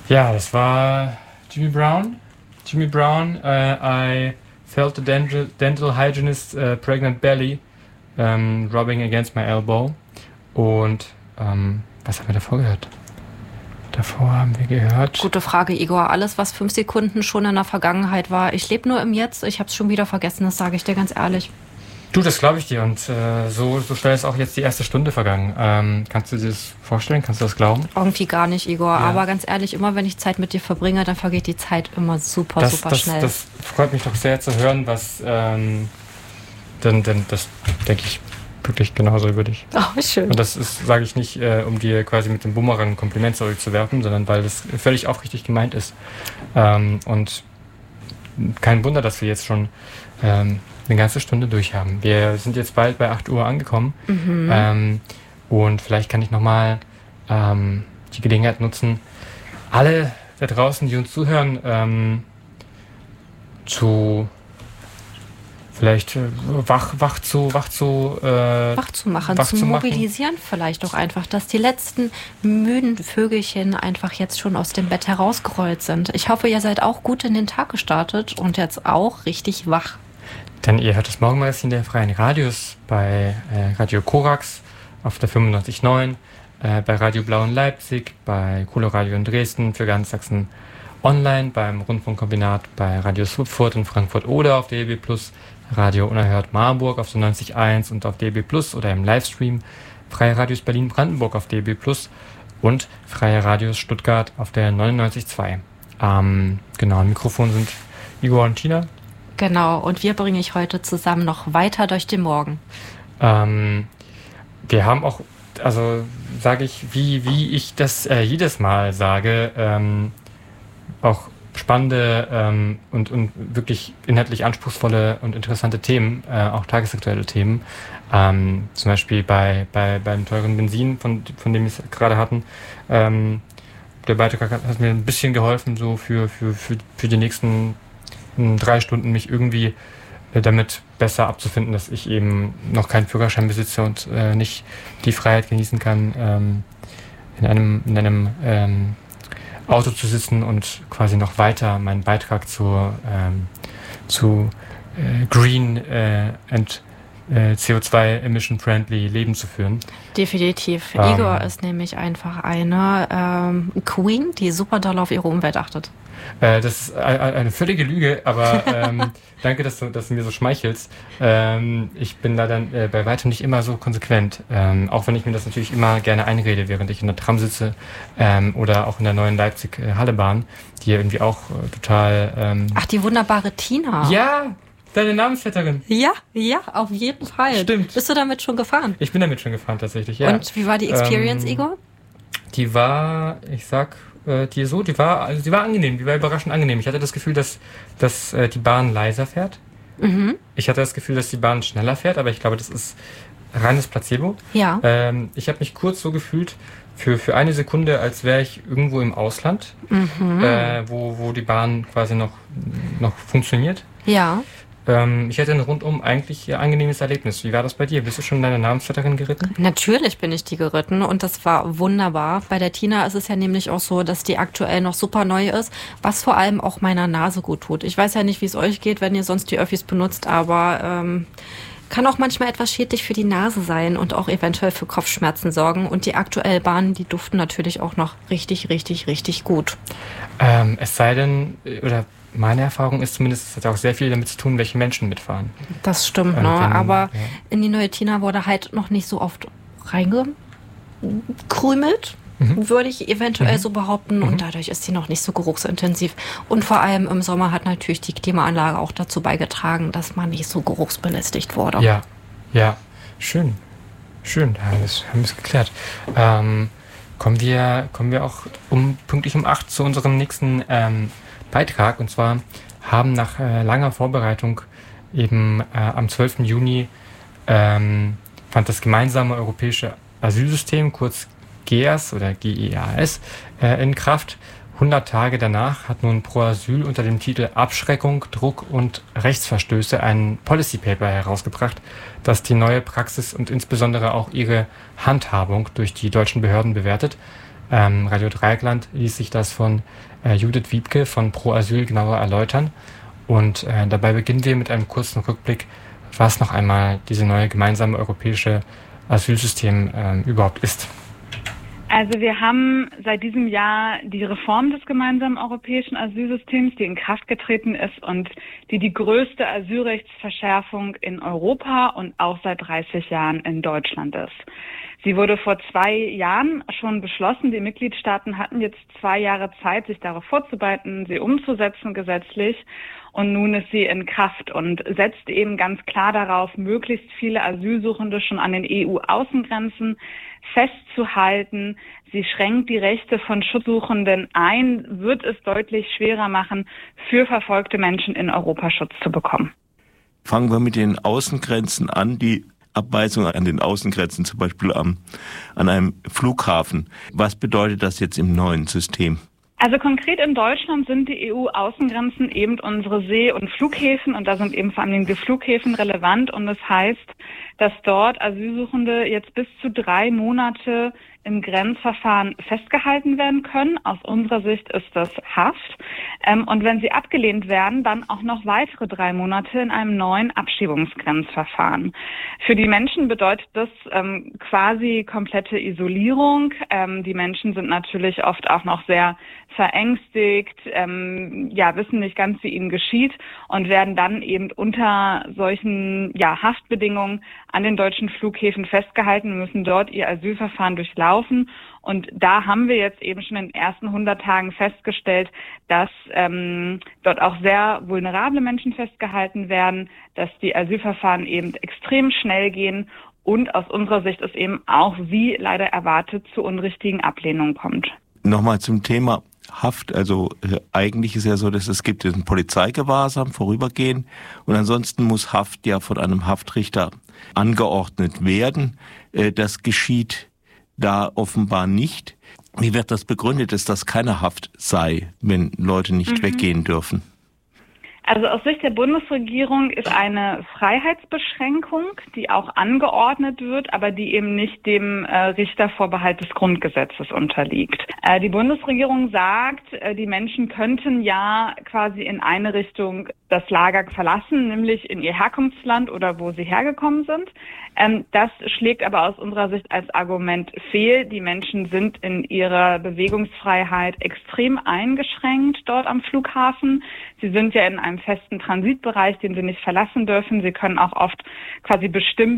Ja, das war Jimmy Brown. Jimmy Brown, I felt the dental hygienist pregnant belly rubbing against my elbow. Und was haben wir davor gehört? Davor haben wir gehört... Gute Frage, Igor. Alles, was 5 Sekunden schon in der Vergangenheit war. Ich lebe nur im Jetzt. Ich habe es schon wieder vergessen, das sage ich dir ganz ehrlich. Du, das glaube ich dir. Und so schnell ist auch jetzt die erste Stunde vergangen. Kannst du dir das vorstellen? Kannst du das glauben? Irgendwie gar nicht, Igor. Ja. Aber ganz ehrlich, immer wenn ich Zeit mit dir verbringe, dann vergeht die Zeit immer super schnell. Das freut mich doch sehr zu hören, was denn das denke ich wirklich genauso über dich. Oh, schön. Und das sage ich nicht, um dir quasi mit dem Bumerang ein Kompliment zurückzuwerfen, sondern weil das völlig aufrichtig gemeint ist. Und kein Wunder, dass wir jetzt schon eine ganze Stunde durch haben. Wir sind jetzt bald bei 8 Uhr angekommen. Und vielleicht kann ich nochmal die Gelegenheit nutzen, alle da draußen, die uns zuhören, zu vielleicht wach zu machen, zu mobilisieren vielleicht auch einfach, dass die letzten müden Vögelchen einfach jetzt schon aus dem Bett herausgerollt sind. Ich hoffe, ihr seid auch gut in den Tag gestartet und jetzt auch richtig wach. Denn ihr hört das Morgenmagazin der Freien Radios bei Radio Korax auf der 95.9, bei Radio Blau in Leipzig, bei Coloradio in Dresden, für ganz Sachsen online, beim Rundfunkkombinat, bei Radio Swipfurt in Frankfurt oder auf DAB+, Radio Unerhört Marburg auf der 90.1 und auf DAB+, oder im Livestream Freie Radios Berlin-Brandenburg auf DAB+, und Freie Radios Stuttgart auf der 99.2. Genau, am Mikrofon sind Igor und Tina. Genau, und wir bringe ich heute zusammen noch weiter durch den Morgen. Wir haben auch, also sage ich, wie ich das jedes Mal sage, auch spannende und wirklich inhaltlich anspruchsvolle und interessante Themen, auch tagesaktuelle Themen. Zum Beispiel beim teuren Benzin, von dem wir es gerade hatten. Der Beitrag hat mir ein bisschen geholfen, so für die nächsten 3 Stunden mich irgendwie damit besser abzufinden, dass ich eben noch keinen Führerschein besitze und nicht die Freiheit genießen kann, in einem Auto zu sitzen und quasi noch weiter meinen Beitrag zu Green and CO2-Emission-friendly Leben zu führen. Definitiv. Igor ist nämlich einfach eine Queen, die super doll auf ihre Umwelt achtet. Das ist eine völlige Lüge, aber danke, dass du mir so schmeichelst. Ich bin da dann bei weitem nicht immer so konsequent, auch wenn ich mir das natürlich immer gerne einrede, während ich in der Tram sitze oder auch in der neuen Leipzig-Hallebahn, die irgendwie auch total... Ach, die wunderbare Tina. Ja, deine Namensvetterin. Ja, auf jeden Fall. Stimmt. Bist du damit schon gefahren? Ich bin damit schon gefahren, tatsächlich, ja. Und wie war die Experience, Igor? Die war, die war angenehm, die war überraschend angenehm. Ich hatte das Gefühl, dass die Bahn leiser fährt. Mhm. Ich hatte das Gefühl, dass die Bahn schneller fährt, aber ich glaube, das ist reines Placebo. Ja. Ich habe mich kurz so gefühlt, für eine Sekunde, als wäre ich irgendwo im Ausland, wo die Bahn quasi noch funktioniert. Ja. Ich hatte ein rundum eigentlich angenehmes Erlebnis. Wie war das bei dir? Bist du schon deine Namensvetterin geritten? Natürlich bin ich die geritten und das war wunderbar. Bei der Tina ist es ja nämlich auch so, dass die aktuell noch super neu ist, was vor allem auch meiner Nase gut tut. Ich weiß ja nicht, wie es euch geht, wenn ihr sonst die Öffis benutzt, aber kann auch manchmal etwas schädlich für die Nase sein und auch eventuell für Kopfschmerzen sorgen. Und die aktuellen Bahnen, die duften natürlich auch noch richtig, richtig, richtig gut. Es sei denn, oder meine Erfahrung ist zumindest, es hat auch sehr viel damit zu tun, welche Menschen mitfahren. Das stimmt, ne? Aber in die neue Tina wurde halt noch nicht so oft reingekrümelt, würde ich eventuell so behaupten. Und dadurch ist sie noch nicht so geruchsintensiv. Und vor allem im Sommer hat natürlich die Klimaanlage auch dazu beigetragen, dass man nicht so geruchsbelästigt wurde. Ja, schön. Da haben wir es geklärt. Kommen wir auch pünktlich um 8 zu unserem nächsten Beitrag. Und zwar haben nach langer Vorbereitung eben am 12. Juni fand das gemeinsame europäische Asylsystem, kurz GEAS oder GEAS, in Kraft. 100 Tage danach hat nun Pro Asyl unter dem Titel Abschreckung, Druck und Rechtsverstöße ein Policy Paper herausgebracht, das die neue Praxis und insbesondere auch ihre Handhabung durch die deutschen Behörden bewertet. Radio Dreieckland ließ sich das von Judith Wiebke von Pro Asyl genauer erläutern. Und dabei beginnen wir mit einem kurzen Rückblick, was noch einmal diese neue gemeinsame europäische Asylsystem überhaupt ist. Also wir haben seit diesem Jahr die Reform des gemeinsamen europäischen Asylsystems, die in Kraft getreten ist und die größte Asylrechtsverschärfung in Europa und auch seit 30 Jahren in Deutschland ist. Sie wurde vor 2 Jahren schon beschlossen. Die Mitgliedstaaten hatten jetzt 2 Jahre Zeit, sich darauf vorzubereiten, sie umzusetzen gesetzlich. Und nun ist sie in Kraft und setzt eben ganz klar darauf, möglichst viele Asylsuchende schon an den EU-Außengrenzen festzuhalten. Sie schränkt die Rechte von Schutzsuchenden ein, wird es deutlich schwerer machen, für verfolgte Menschen in Europa Schutz zu bekommen. Fangen wir mit den Außengrenzen an, die Abweisung an den Außengrenzen, zum Beispiel an einem Flughafen. Was bedeutet das jetzt im neuen System? Also konkret in Deutschland sind die EU-Außengrenzen eben unsere See- und Flughäfen und da sind eben vor allem die Flughäfen relevant und das heißt, dass dort Asylsuchende jetzt bis zu 3 Monate im Grenzverfahren festgehalten werden können. Aus unserer Sicht ist das Haft. Und wenn sie abgelehnt werden, dann auch noch weitere 3 Monate in einem neuen Abschiebungsgrenzverfahren. Für die Menschen bedeutet das quasi komplette Isolierung. Die Menschen sind natürlich oft auch noch sehr verängstigt, wissen nicht ganz, wie ihnen geschieht und werden dann eben unter solchen Haftbedingungen an den deutschen Flughäfen festgehalten, müssen dort ihr Asylverfahren durchlaufen. Und da haben wir jetzt eben schon in den ersten 100 Tagen festgestellt, dass dort auch sehr vulnerable Menschen festgehalten werden, dass die Asylverfahren eben extrem schnell gehen und aus unserer Sicht es eben auch, wie leider erwartet, zu unrichtigen Ablehnungen kommt. Nochmal zum Thema Haft. Also eigentlich ist ja so, dass es gibt diesen Polizeigewahrsam vorübergehend und ansonsten muss Haft ja von einem Haftrichter angeordnet werden. Das geschieht da offenbar nicht. Wie wird das begründet, dass das keine Haft sei, wenn Leute nicht weggehen dürfen? Also aus Sicht der Bundesregierung ist eine Freiheitsbeschränkung, die auch angeordnet wird, aber die eben nicht dem Richtervorbehalt des Grundgesetzes unterliegt. Die Bundesregierung sagt, die Menschen könnten ja quasi in eine Richtung das Lager verlassen, nämlich in ihr Herkunftsland oder wo sie hergekommen sind. Das schlägt aber aus unserer Sicht als Argument fehl. Die Menschen sind in ihrer Bewegungsfreiheit extrem eingeschränkt dort am Flughafen. Sie sind ja in einem festen Transitbereich, den sie nicht verlassen dürfen. Sie können auch oft quasi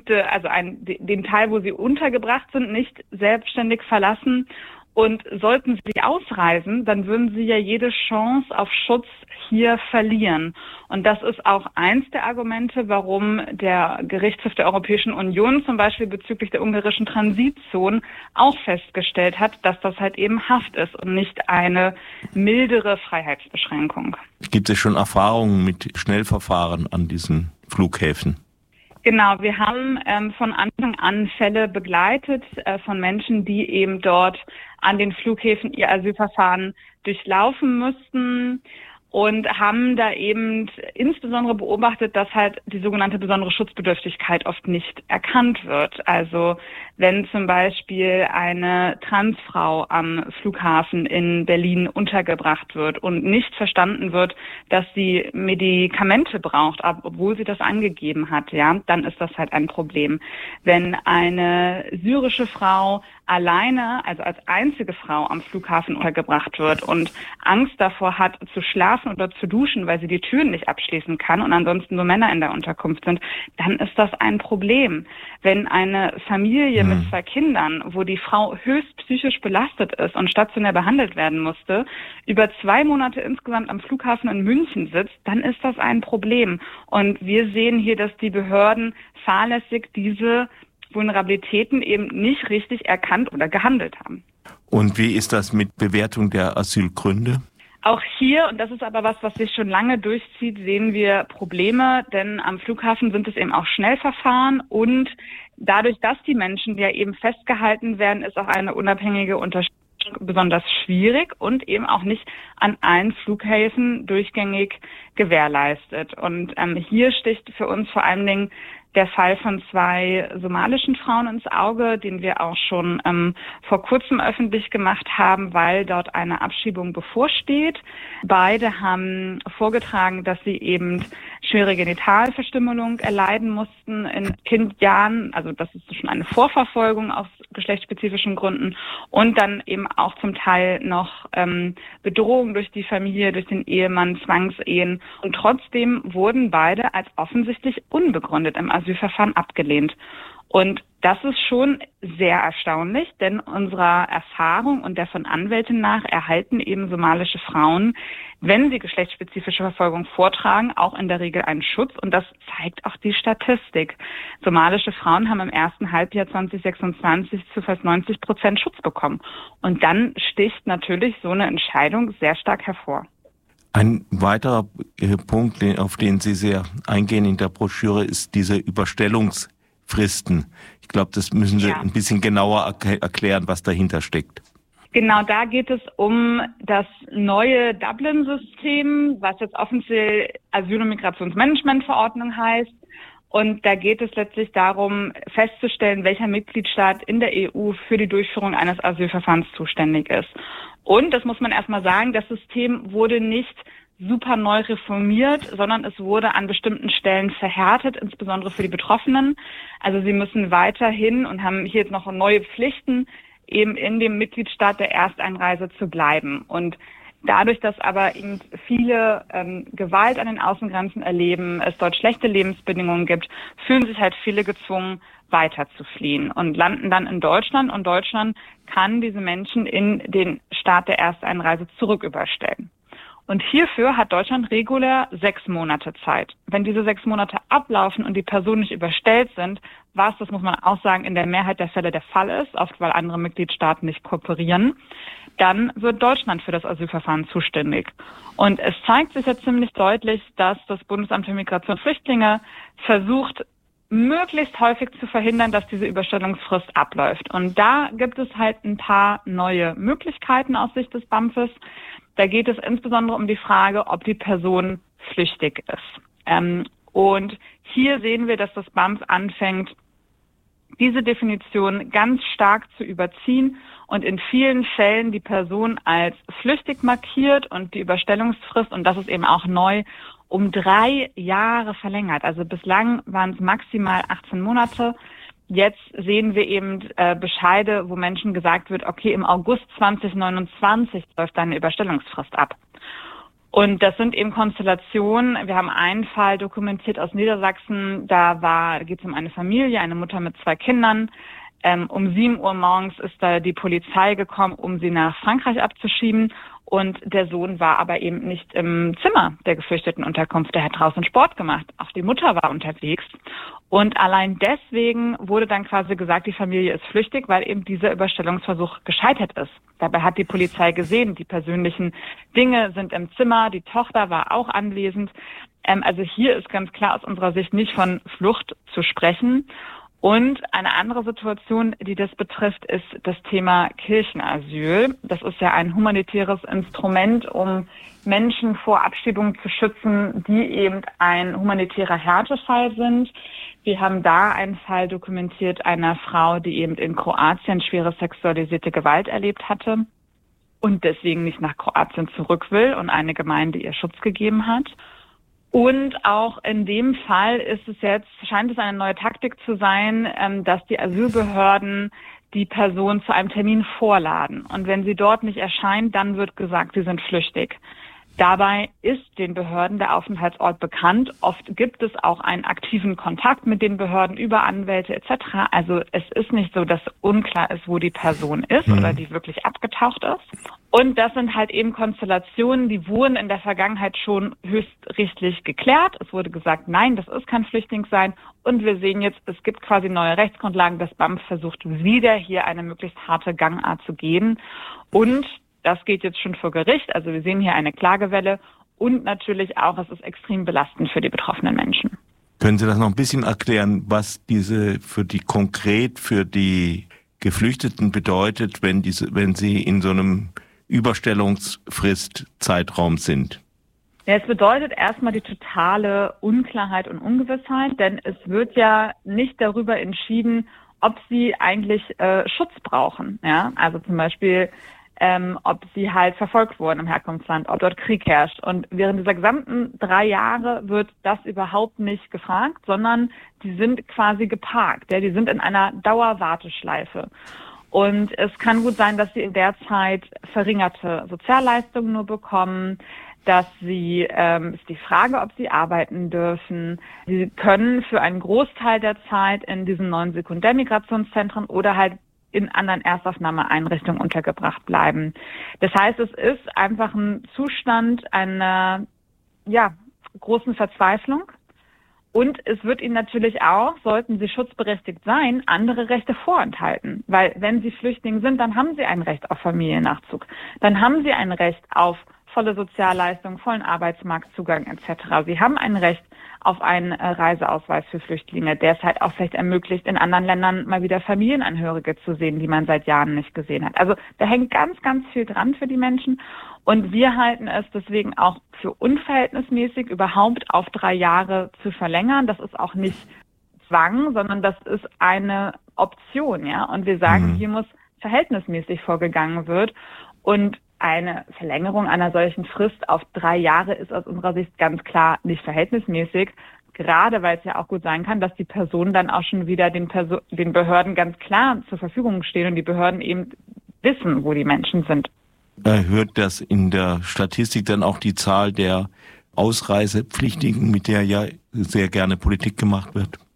den Teil, wo sie untergebracht sind, nicht selbstständig verlassen. Und sollten sie ausreisen, dann würden sie ja jede Chance auf Schutz hier verlieren. Und das ist auch eins der Argumente, warum der Gerichtshof der Europäischen Union zum Beispiel bezüglich der ungarischen Transitzonen auch festgestellt hat, dass das halt eben Haft ist und nicht eine mildere Freiheitsbeschränkung. Gibt es schon Erfahrungen mit Schnellverfahren an diesen Flughäfen? Genau, wir haben von Anfang an Fälle begleitet von Menschen, die eben dort an den Flughäfen ihr Asylverfahren durchlaufen müssten und haben da eben insbesondere beobachtet, dass halt die sogenannte besondere Schutzbedürftigkeit oft nicht erkannt wird. Also wenn zum Beispiel eine Transfrau am Flughafen in Berlin untergebracht wird und nicht verstanden wird, dass sie Medikamente braucht, obwohl sie das angegeben hat, dann ist das halt ein Problem. Wenn eine syrische Frau alleine, also als einzige Frau am Flughafen untergebracht wird und Angst davor hat, zu schlafen oder zu duschen, weil sie die Türen nicht abschließen kann und ansonsten nur Männer in der Unterkunft sind, dann ist das ein Problem. Wenn eine Familie mit 2 Kindern, wo die Frau höchst psychisch belastet ist und stationär behandelt werden musste, über 2 Monate insgesamt am Flughafen in München sitzt, dann ist das ein Problem. Und wir sehen hier, dass die Behörden fahrlässig diese Vulnerabilitäten eben nicht richtig erkannt oder gehandelt haben. Und wie ist das mit Bewertung der Asylgründe? Auch hier, und das ist aber was sich schon lange durchzieht, sehen wir Probleme, denn am Flughafen sind es eben auch Schnellverfahren und dadurch, dass die Menschen ja eben festgehalten werden, ist auch eine unabhängige Unterstützung besonders schwierig und eben auch nicht an allen Flughäfen durchgängig gewährleistet. Und hier sticht für uns vor allen Dingen der Fall von 2 somalischen Frauen ins Auge, den wir auch schon vor kurzem öffentlich gemacht haben, weil dort eine Abschiebung bevorsteht. Beide haben vorgetragen, dass sie eben schwere Genitalverstümmelung erleiden mussten in Kindjahren. Also das ist schon eine Vorverfolgung aus geschlechtsspezifischen Gründen. Und dann eben auch zum Teil noch Bedrohung durch die Familie, durch den Ehemann, Zwangsehen. Und trotzdem wurden beide als offensichtlich unbegründet im Asylverfahren abgelehnt. Und das ist schon sehr erstaunlich, denn unserer Erfahrung und der von Anwälten nach erhalten eben somalische Frauen, wenn sie geschlechtsspezifische Verfolgung vortragen, auch in der Regel einen Schutz. Und das zeigt auch die Statistik. Somalische Frauen haben im ersten Halbjahr 2026 zu fast 90% Schutz bekommen. Und dann sticht natürlich so eine Entscheidung sehr stark hervor. Ein weiterer Punkt, auf den Sie sehr eingehen in der Broschüre, ist diese Überstellungsfristen. Ich glaube, das müssen Sie ein bisschen genauer erklären, was dahinter steckt. Genau, da geht es um das neue Dublin-System, was jetzt offiziell Asyl- und Migrationsmanagementverordnung heißt. Und da geht es letztlich darum, festzustellen, welcher Mitgliedstaat in der EU für die Durchführung eines Asylverfahrens zuständig ist. Und, das muss man erstmal sagen, das System wurde nicht super neu reformiert, sondern es wurde an bestimmten Stellen verhärtet, insbesondere für die Betroffenen. Also sie müssen weiterhin und haben hier jetzt noch neue Pflichten, eben in dem Mitgliedstaat der Ersteinreise zu bleiben. Und dadurch, dass aber eben viele Gewalt an den Außengrenzen erleben, es dort schlechte Lebensbedingungen gibt, fühlen sich halt viele gezwungen, weiter zu fliehen und landen dann in Deutschland. Und Deutschland kann diese Menschen in den Staat der Ersteinreise zurücküberstellen. Und hierfür hat Deutschland regulär 6 Monate Zeit. Wenn diese 6 Monate ablaufen und die Personen nicht überstellt sind, was, das muss man auch sagen, in der Mehrheit der Fälle der Fall ist, oft weil andere Mitgliedstaaten nicht kooperieren, dann wird Deutschland für das Asylverfahren zuständig. Und es zeigt sich ja ziemlich deutlich, dass das Bundesamt für Migration und Flüchtlinge versucht, möglichst häufig zu verhindern, dass diese Überstellungsfrist abläuft. Und da gibt es halt ein paar neue Möglichkeiten aus Sicht des BAMFes. Da geht es insbesondere um die Frage, ob die Person flüchtig ist. Und hier sehen wir, dass das BAMF anfängt, diese Definition ganz stark zu überziehen und in vielen Fällen die Person als flüchtig markiert und die Überstellungsfrist, und das ist eben auch neu, um 3 Jahre verlängert. Also bislang waren es maximal 18 Monate. Jetzt sehen wir eben Bescheide, wo Menschen gesagt wird, okay, im August 2029 läuft dann eine Überstellungsfrist ab. Und das sind eben Konstellationen. Wir haben einen Fall dokumentiert aus Niedersachsen. Da geht es um eine Familie, eine Mutter mit 2 Kindern. Um 7 Uhr morgens ist da die Polizei gekommen, um sie nach Frankreich abzuschieben. Und der Sohn war aber eben nicht im Zimmer der geflüchteten Unterkunft. Der hat draußen Sport gemacht. Auch die Mutter war unterwegs. Und allein deswegen wurde dann quasi gesagt, die Familie ist flüchtig, weil eben dieser Überstellungsversuch gescheitert ist. Dabei hat die Polizei gesehen, die persönlichen Dinge sind im Zimmer, die Tochter war auch anwesend. Also hier ist ganz klar aus unserer Sicht nicht von Flucht zu sprechen. Und eine andere Situation, die das betrifft, ist das Thema Kirchenasyl. Das ist ja ein humanitäres Instrument, um Menschen vor Abschiebung zu schützen, die eben ein humanitärer Härtefall sind. Wir haben da einen Fall dokumentiert einer Frau, die eben in Kroatien schwere sexualisierte Gewalt erlebt hatte und deswegen nicht nach Kroatien zurück will und eine Gemeinde ihr Schutz gegeben hat. Und auch in dem Fall scheint es eine neue Taktik zu sein, dass die Asylbehörden die Person zu einem Termin vorladen. Und wenn sie dort nicht erscheint, dann wird gesagt, sie sind flüchtig. Dabei ist den Behörden der Aufenthaltsort bekannt. Oft gibt es auch einen aktiven Kontakt mit den Behörden über Anwälte etc. Also es ist nicht so, dass unklar ist, wo die Person ist oder die wirklich abgetaucht ist. Und das sind halt eben Konstellationen, die wurden in der Vergangenheit schon höchstrichterlich geklärt. Es wurde gesagt, nein, das ist kein Flüchtlingssein. Und wir sehen jetzt, es gibt quasi neue Rechtsgrundlagen. Das BAMF versucht wieder hier eine möglichst harte Gangart zu gehen. Und das geht jetzt schon vor Gericht. Also wir sehen hier eine Klagewelle und natürlich auch, es ist extrem belastend für die betroffenen Menschen. Können Sie das noch ein bisschen erklären, was konkret für die Geflüchteten bedeutet, wenn sie in so einem Überstellungsfristzeitraum sind? Ja, es bedeutet erstmal die totale Unklarheit und Ungewissheit, denn es wird ja nicht darüber entschieden, ob sie eigentlich Schutz brauchen. Ja, also zum Beispiel, ob sie halt verfolgt wurden im Herkunftsland, ob dort Krieg herrscht. Und während dieser gesamten 3 Jahre wird das überhaupt nicht gefragt, sondern die sind quasi geparkt. Ja, die sind in einer Dauerwarteschleife. Und es kann gut sein, dass sie in der Zeit verringerte Sozialleistungen nur bekommen, dass sie, ist die Frage, ob sie arbeiten dürfen. Sie können für einen Großteil der Zeit in diesen neuen Sekundärmigrationszentren oder halt in anderen Erstaufnahmeeinrichtungen untergebracht bleiben. Das heißt, es ist einfach ein Zustand einer, großen Verzweiflung. Und es wird ihnen natürlich auch, sollten sie schutzberechtigt sein, andere Rechte vorenthalten. Weil wenn sie Flüchtling sind, dann haben sie ein Recht auf Familiennachzug. Dann haben sie ein Recht auf volle Sozialleistungen, vollen Arbeitsmarktzugang etc. Sie haben ein Recht auf einen Reiseausweis für Flüchtlinge, der es halt auch vielleicht ermöglicht, in anderen Ländern mal wieder Familienangehörige zu sehen, die man seit Jahren nicht gesehen hat. Also da hängt ganz, ganz viel dran für die Menschen. Und wir halten es deswegen auch für unverhältnismäßig, überhaupt auf 3 Jahre zu verlängern. Das ist auch nicht Zwang, sondern das ist eine Option, ja. Und wir sagen, hier muss verhältnismäßig vorgegangen wird. Und eine Verlängerung einer solchen Frist auf 3 Jahre ist aus unserer Sicht ganz klar nicht verhältnismäßig, gerade weil es ja auch gut sein kann, dass die Personen dann auch schon wieder den Behörden ganz klar zur Verfügung stehen und die Behörden eben wissen, wo die Menschen sind. Erhöht das in der Statistik dann auch die Zahl der Ausreisepflichtigen, mit der ja sehr gerne Politik gemacht wird?